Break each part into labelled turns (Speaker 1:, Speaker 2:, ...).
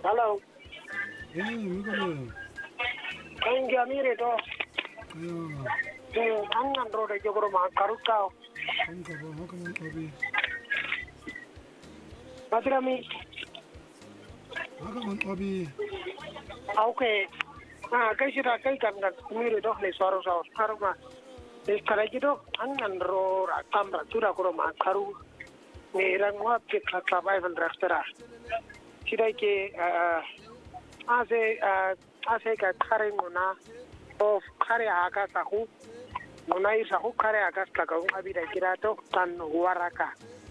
Speaker 1: Hello.
Speaker 2: Welcome.
Speaker 1: Thank you, Amir.
Speaker 2: Yeah.
Speaker 1: I'm not road. I go to my Karuka.
Speaker 2: Welcome, Obi.
Speaker 1: Madrami.
Speaker 2: Welcome, Obi.
Speaker 1: Okay. Kasi ra kay kan Amir do le soro soro karuma. Des kala gido angan ro kamra tura ko ma karu. Ne rangwa ke kata bai van rastara. Sidai ke ase ka kare ngona of kare aga sahu. Ngona isahu kare aga ka abida kirato tan waraka.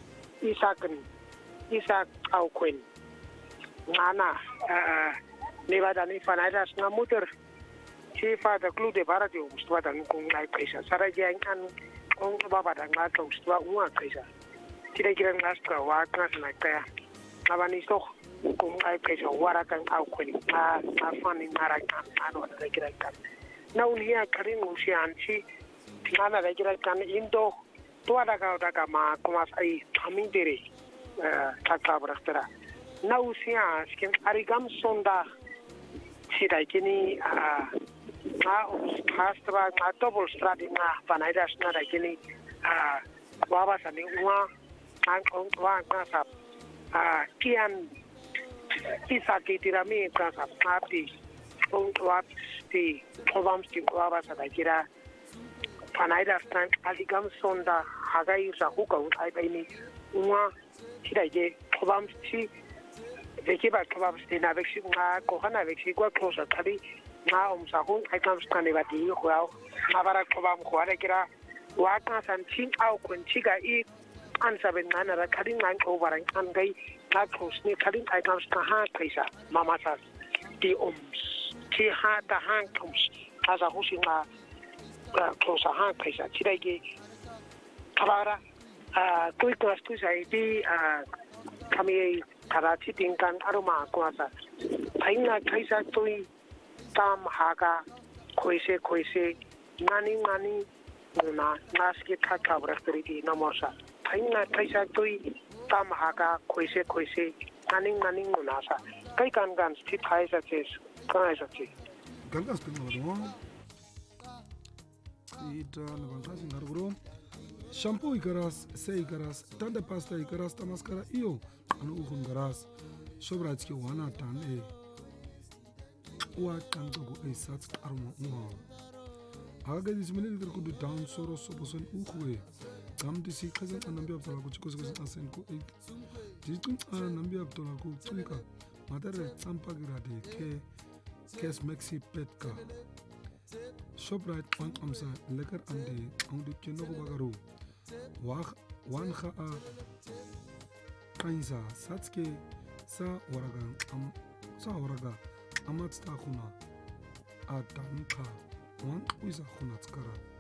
Speaker 1: Isak au Queen ngana levada ni fanaidas na muter si fata club de barati ustva dan kung ngai kaisa sara jang an ong baba dan ngata ustva unga kaisa kira ngastra wa knas na kaya abani so kung ngai kaisa warakan au Queen na fani marakan ano da kira kan na unia karin usian si ngana da kira kan indo tuada ka ma kumas ai amin dere kata berastera. Na usia skin arigam sonda sidai kini hastra double strati na panaidas na kini baba sani uang kasap kian isa kitirami kasap api untuk di probam skin baba sani kira panaidas na arigam sonda hagai rahukau ini uang sidai je probam si Vekiba probam si na veksi nga kohana veksi gua close tadi nga sahun aikam stane bati huau mabara probam kuare kira waka san chin au kun chiga I ansa ben ngana ra kadin ngan overan kan gai na close ni kadin aikam ha kaisa mama sa di ti ha ta han kums asa husinga close ha kaisa sidai ge kabara tôi sai đi kami karati tingkan aroma kuasa paina kaisa tôi tam haga koise ngani na naski thaka brastri di namosa paina kaisa tôi tam haga koise ngani na sa kai kan sti thaisa ches kai sa chi
Speaker 2: Gangas pingo. Ita na bangasi ngarugro. Shampoo ikaras, se ikaras, tanda pasta ikaras, tamaskara iyo, anu ukun garas, shobratski wana tan wa kantogo sats arma uha. Aga dismini lider kudu down soro soboson ukwe, kam disi kazan anambi abdala ku chikos kazan asen ku jitun anambi abdala ku tuika, matare tsampa girade kes maxi petka. Shoprite wan amsa lekker ande, ang dukje nog bagaru. Wan kha kainza satske sa waraga amat sta khuna adan kha wan uiza khuna tskara